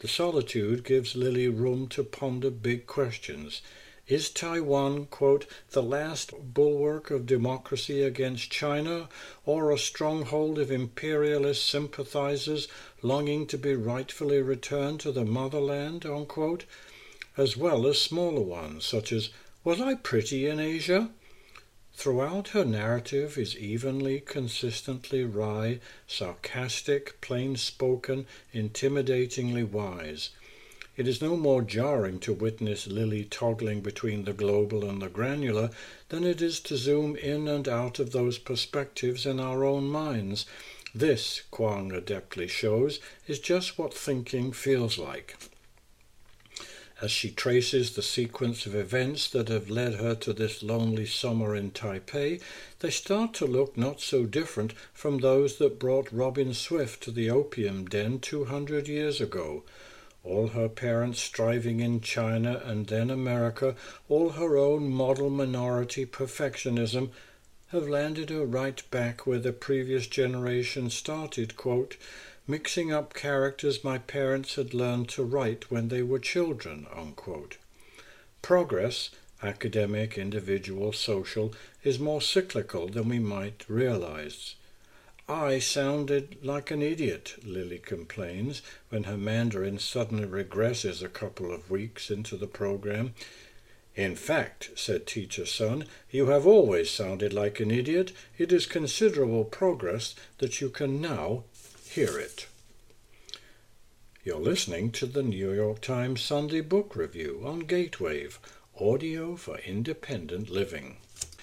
The solitude gives Lily room to ponder big questions. Is Taiwan, quote, the last bulwark of democracy against China, or a stronghold of imperialist sympathizers longing to be rightfully returned to the motherland, unquote, as well as smaller ones, such as, was I pretty in Asia? Throughout her narrative is evenly, consistently wry, sarcastic, plain-spoken, intimidatingly wise. It is no more jarring to witness Lily toggling between the global and the granular than it is to zoom in and out of those perspectives in our own minds. This, Kwong adeptly shows, is just what thinking feels like. As she traces the sequence of events that have led her to this lonely summer in Taipei, they start to look not so different from those that brought Robin Swift to the opium den 200 years ago. All her parents striving in China and then America, all her own model minority perfectionism, have landed her right back where the previous generation started, quote, mixing up characters my parents had learned to write when they were children, unquote. Progress, academic, individual, social, is more cyclical than we might realize. I sounded like an idiot, Lily complains, when her Mandarin suddenly regresses a couple of weeks into the program. In fact, said Teacher Sun, you have always sounded like an idiot. It is considerable progress that you can now hear it. You're listening to the New York Times Sunday Book Review on Gatewave, audio for independent living.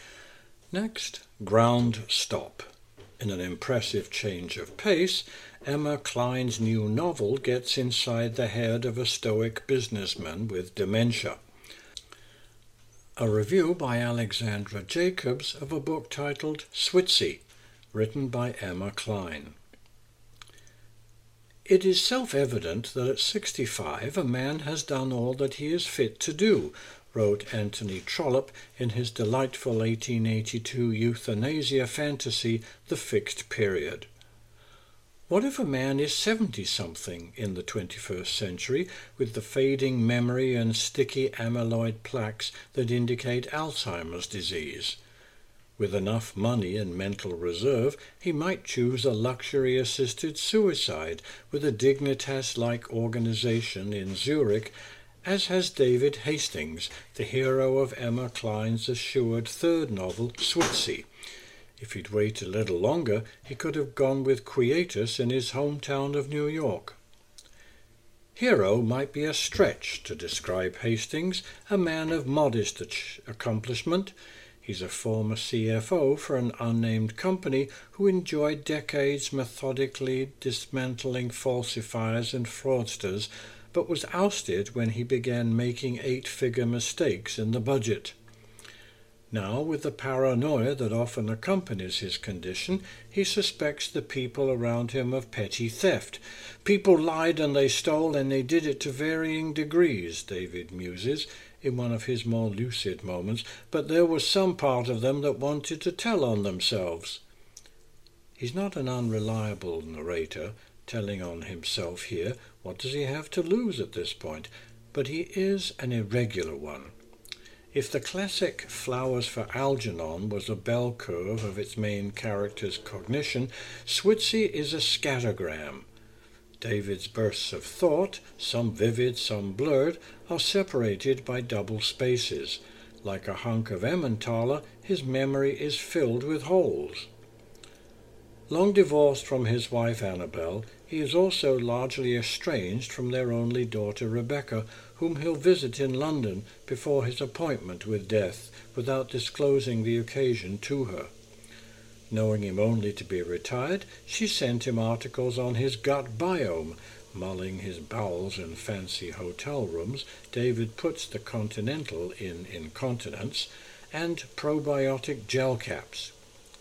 Next, Ground Stop. In an impressive change of pace, Emma Cline's new novel gets inside the head of a stoic businessman with dementia. A review by Alexandra Jacobs of a book titled Switzy, written by Emma Cline. It is self-evident that at 65 a man has done all that he is fit to do, wrote Anthony Trollope in his delightful 1882 euthanasia fantasy, The Fixed Period. What if a man is 70-something in the 21st century, with the fading memory and sticky amyloid plaques that indicate Alzheimer's disease? With enough money and mental reserve, he might choose a luxury-assisted suicide with a Dignitas-like organization in Zurich, as has David Hastings, the hero of Emma Cline's assured third novel, Switzy. If he'd waited a little longer, he could have gone with Quietus in his hometown of New York. Hero might be a stretch to describe Hastings, a man of modest accomplishment. He's a former CFO for an unnamed company who enjoyed decades methodically dismantling falsifiers and fraudsters, but was ousted when he began making 8-figure mistakes in the budget. Now, with the paranoia that often accompanies his condition, he suspects the people around him of petty theft. People lied and they stole, and they did it to varying degrees, David muses in one of his more lucid moments, but there was some part of them that wanted to tell on themselves. He's not an unreliable narrator, telling on himself here. What does he have to lose at this point? But he is an irregular one. If the classic Flowers for Algernon was a bell curve of its main character's cognition, Switzy is a scattergram. David's bursts of thought, some vivid, some blurred, are separated by double spaces. Like a hunk of Emmentaler, his memory is filled with holes. Long divorced from his wife Annabel, he is also largely estranged from their only daughter Rebecca, whom he'll visit in London before his appointment with death, without disclosing the occasion to her. Knowing him only to be retired, she sent him articles on his gut biome. Mulling his bowels in fancy hotel rooms, David puts the continental in incontinence, and probiotic gel caps.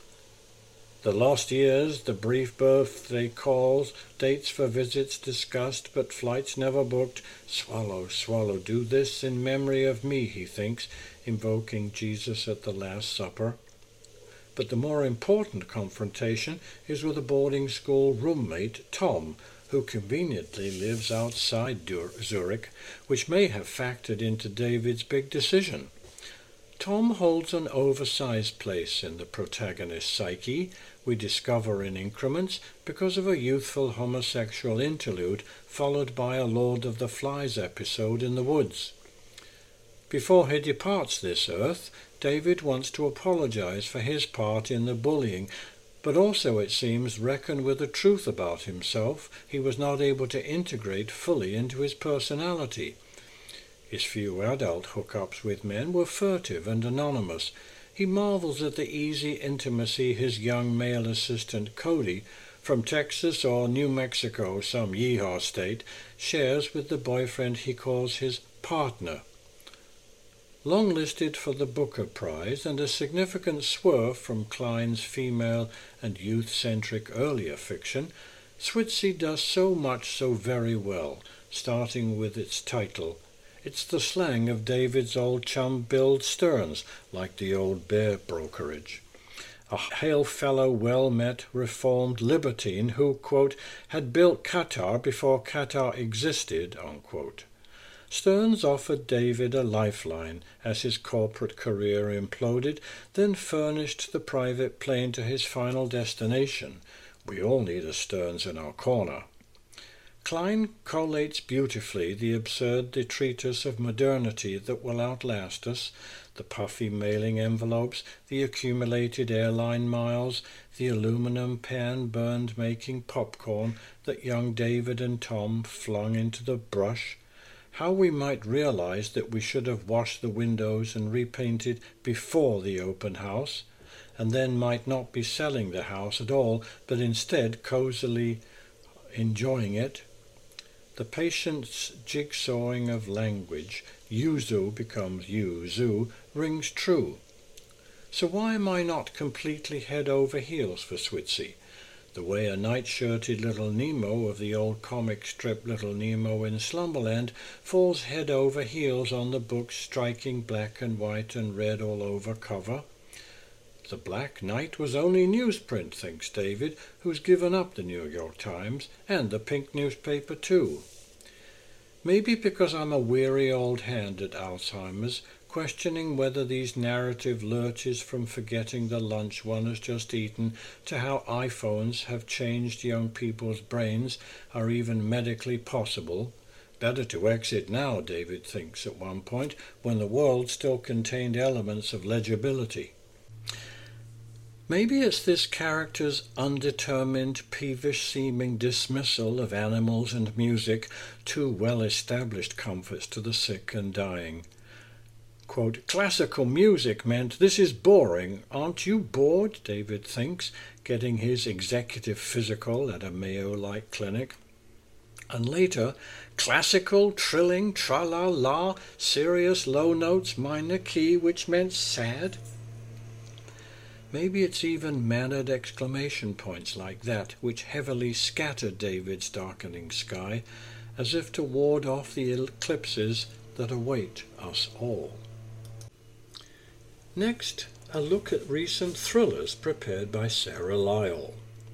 The lost years, the brief birthday calls, dates for visits discussed, but flights never booked. Swallow, swallow, do this in memory of me, he thinks, invoking Jesus at the Last Supper. But the more important confrontation is with a boarding school roommate, Tom, who conveniently lives outside Zurich, which may have factored into David's big decision. Tom holds an oversized place in the protagonist's psyche, we discover in increments, because of a youthful homosexual interlude followed by a Lord of the Flies episode in the woods. Before he departs this earth, David wants to apologize for his part in the bullying, but also, it seems, reckon with the truth about himself he was not able to integrate fully into his personality. His few adult hookups with men were furtive and anonymous. He marvels at the easy intimacy his young male assistant Cody, from Texas or New Mexico, some yeehaw state, shares with the boyfriend he calls his partner. Long-listed for the Booker Prize and a significant swerve from Klein's female and youth-centric earlier fiction, Switsey does so much so very well, starting with its title. It's the slang of David's old chum Bill Stearns, like the old bear brokerage. A hail fellow, well-met, reformed libertine who, quote, had built Qatar before Qatar existed, unquote. Stearns offered David a lifeline as his corporate career imploded, then furnished the private plane to his final destination. We all need a Stearns in our corner. Klein collates beautifully the absurd detritus of modernity that will outlast us, the puffy mailing envelopes, the accumulated airline miles, the aluminum pan burned making popcorn that young David and Tom flung into the brush. How we might realize that we should have washed the windows and repainted before the open house, and then might not be selling the house at all, but instead cozily enjoying it. The patient's jigsawing of language, yuzu becomes yuzu, rings true. So why am I not completely head over heels for Switsey? The way a night-shirted little Nemo of the old comic strip Little Nemo in Slumberland falls head over heels on the book's striking black and white and red all over cover. The Black Knight was only newsprint, thinks David, who's given up the New York Times, and the pink newspaper too. Maybe because I'm a weary old hand at Alzheimer's, questioning whether these narrative lurches from forgetting the lunch one has just eaten to how iPhones have changed young people's brains are even medically possible. Better to exit now, David thinks at one point, when the world still contained elements of legibility. Maybe it's this character's undetermined, peevish-seeming dismissal of animals and music, two well-established comforts to the sick and dying. Quote, classical music meant this is boring. Aren't you bored? David thinks, getting his executive physical at a Mayo-like clinic. And later, classical, trilling, tra-la-la, serious low notes, minor key, which meant sad. Maybe it's even mannered exclamation points like that which heavily scatter David's darkening sky, as if to ward off the eclipses that await us all. Next, a look at recent thrillers prepared by Sarah Lyall.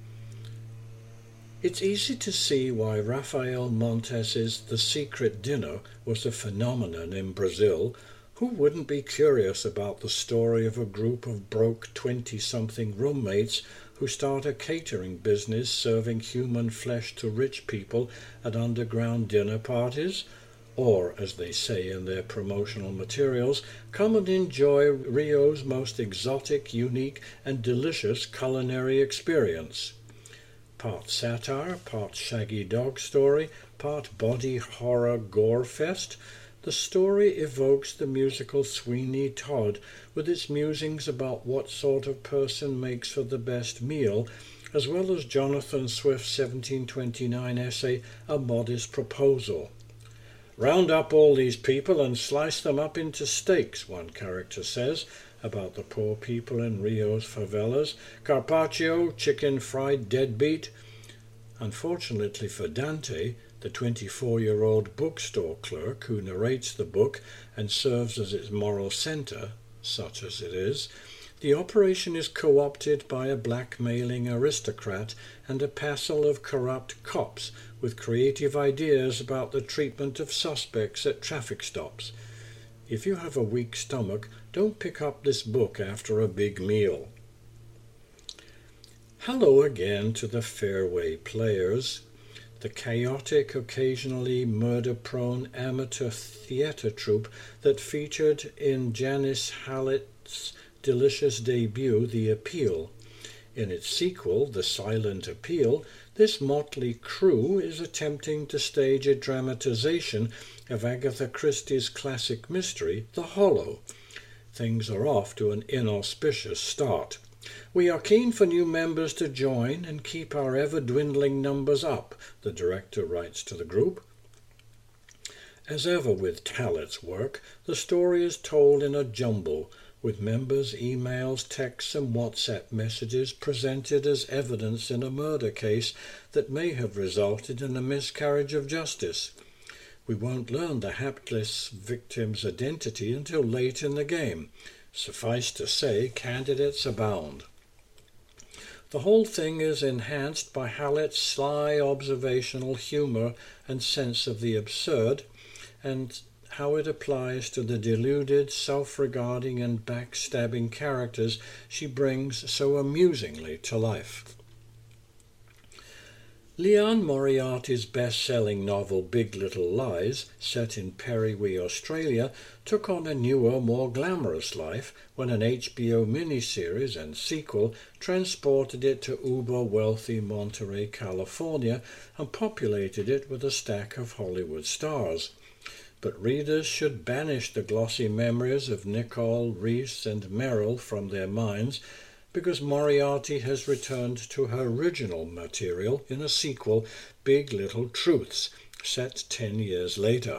It's easy to see why Rafael Montes's The Secret Dinner was a phenomenon in Brazil. Who wouldn't be curious about the story of a group of broke 20-something roommates who start a catering business serving human flesh to rich people at underground dinner parties? Or, as they say in their promotional materials, come and enjoy Rio's most exotic, unique, and delicious culinary experience. Part satire, part shaggy dog story, part body horror gore fest, the story evokes the musical Sweeney Todd with its musings about what sort of person makes for the best meal, as well as Jonathan Swift's 1729 essay, A Modest Proposal. Round up all these people and slice them up into steaks, one character says, about the poor people in Rio's favelas. Carpaccio, chicken fried deadbeat. Unfortunately for Dante, the 24-year-old bookstore clerk who narrates the book and serves as its moral center, such as it is, the operation is co-opted by a blackmailing aristocrat and a passel of corrupt cops with creative ideas about the treatment of suspects at traffic stops. If you have a weak stomach, don't pick up this book after a big meal. Hello again to the Fairway Players, the chaotic, occasionally murder-prone amateur theatre troupe that featured in Janice Hallett's delicious debut, The Appeal. In its sequel, The Silent Appeal, this motley crew is attempting to stage a dramatization of Agatha Christie's classic mystery, The Hollow. Things are off to an inauspicious start. We are keen for new members to join and keep our ever-dwindling numbers up, the director writes to the group. As ever with Hallett's work, the story is told in a jumble, with members' emails, texts and WhatsApp messages presented as evidence in a murder case that may have resulted in a miscarriage of justice. We won't learn the hapless victim's identity until late in the game. Suffice to say, candidates abound. The whole thing is enhanced by Hallett's sly observational humour and sense of the absurd, and how it applies to the deluded, self-regarding and backstabbing characters she brings so amusingly to life. Liane Moriarty's best-selling novel Big Little Lies, set in Periwe, Australia, took on a newer, more glamorous life when an HBO miniseries and sequel transported it to uber-wealthy Monterey, California, and populated it with a stack of Hollywood stars. But readers should banish the glossy memories of Nicole, Reese, and Meryl from their minds, because Moriarty has returned to her original material in a sequel, Big Little Truths, set 10 years later.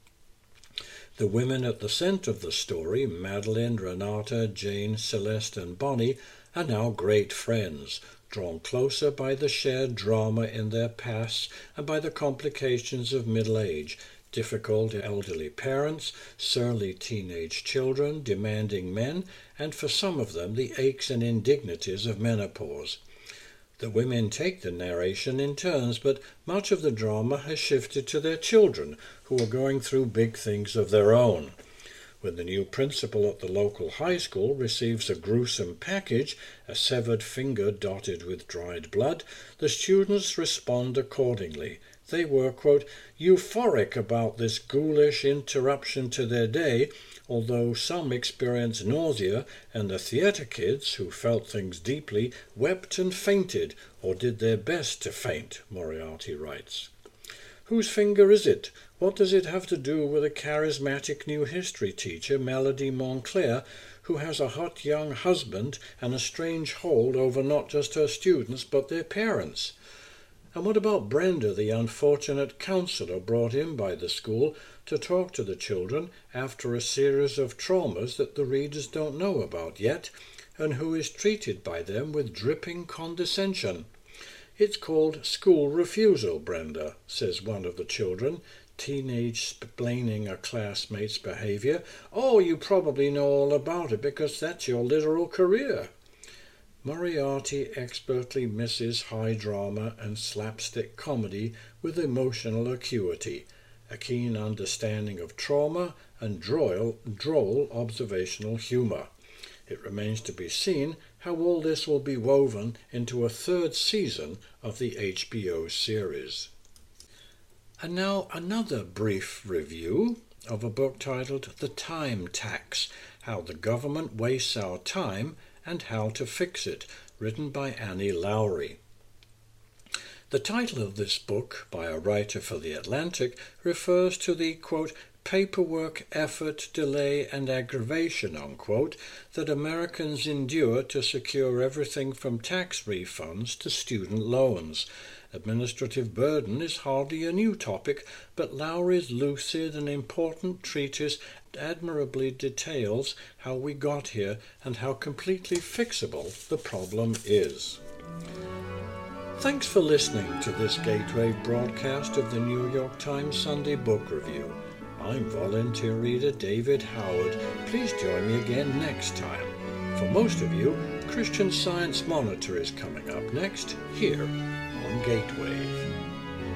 The women at the centre of the story, Madeline, Renata, Jane, Celeste, and Bonnie, are now great friends, drawn closer by the shared drama in their pasts and by the complications of middle age, difficult elderly parents, surly teenage children, demanding men, and for some of them the aches and indignities of menopause. The women take the narration in turns, but much of the drama has shifted to their children, who are going through big things of their own. When the new principal at the local high school receives a gruesome package, a severed finger dotted with dried blood, the students respond accordingly. They were, quote, euphoric about this ghoulish interruption to their day, although some experienced nausea, and the theatre kids, who felt things deeply, wept and fainted, or did their best to faint, Moriarty writes. Whose finger is it? What does it have to do with a charismatic new history teacher, Melody Montclair, who has a hot young husband and a strange hold over not just her students but their parents? And what about Brenda, the unfortunate counsellor brought in by the school to talk to the children after a series of traumas that the readers don't know about yet, and who is treated by them with dripping condescension? It's called school refusal, Brenda, says one of the children, teenage-splaining a classmate's behaviour. Oh, you probably know all about it because that's your literal career. Moriarty expertly misses high drama and slapstick comedy with emotional acuity, a keen understanding of trauma, and droll observational humour. It remains to be seen how all this will be woven into a third season of the HBO series. And now another brief review of a book titled The Time Tax, How the Government Wastes Our Time and How to Fix It, written by Annie Lowry. The title of this book, by a writer for The Atlantic, refers to the, quote, paperwork, effort, delay, and aggravation, unquote, that Americans endure to secure everything from tax refunds to student loans. Administrative burden is hardly a new topic, but Lowry's lucid and important treatise admirably details how we got here and how completely fixable the problem is. Thanks for listening to this Gateway broadcast of the New York Times Sunday Book Review. I'm volunteer reader David Howard. Please join me again next time. For most of you, Christian Science Monitor is coming up next, here on Gateway.